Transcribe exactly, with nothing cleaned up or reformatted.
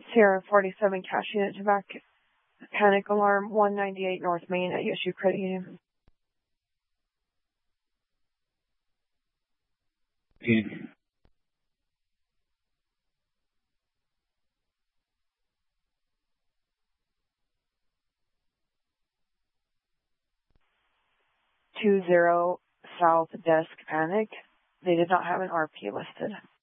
Sierra forty-seven cash unit to back panic alarm one ninety-eight North Main at U S U Credit Union. Okay. two zero South Desk Panic. They did not have an R P listed.